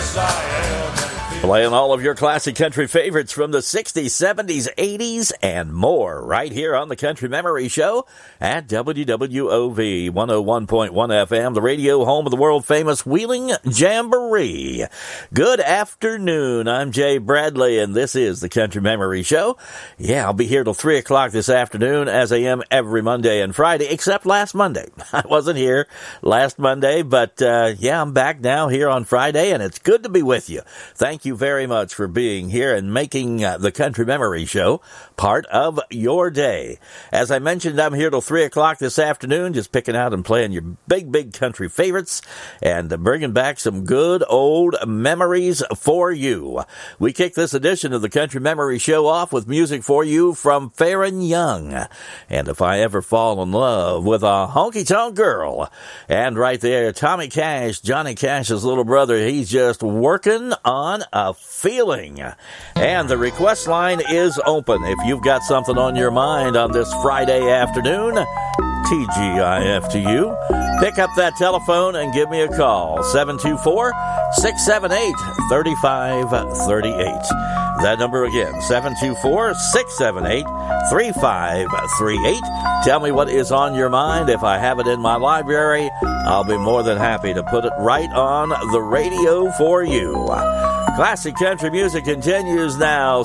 Playing all of your classic country favorites from the 60s, 70s, 80s, and more right here on the Country Memory Show at WWOV 101.1 FM, the radio home of the world-famous Wheeling Jamboree. Good afternoon. I'm Jay Bradley, and this is the Country Memory Show. Yeah, I'll be here till 3 o'clock this afternoon, as I am every Monday and Friday, except last Monday. I wasn't here last Monday, but yeah, I'm back now here on Friday, and it's good to be with you. Thank you very much for being here and making the Country Memory Show part of your day. As I mentioned, I'm here till 3 o'clock this afternoon, just picking out and playing your big country favorites and bringing back some good old memories for you. We kick this edition of the Country Memory Show off with music for you from Farron Young. And If I Ever Fall in Love with a Honky-Tonk Girl. And right there, Tommy Cash, Johnny Cash's little brother, he's just working on a feeling. And the request line is open. If you've got something on your mind on this Friday afternoon, TGIF to you, pick up that telephone and give me a call. 724-678-3538. That number again, 724-678-3538. Tell me what is on your mind. If I have it in my library, I'll be more than happy to put it right on the radio for you. Classic country music continues now.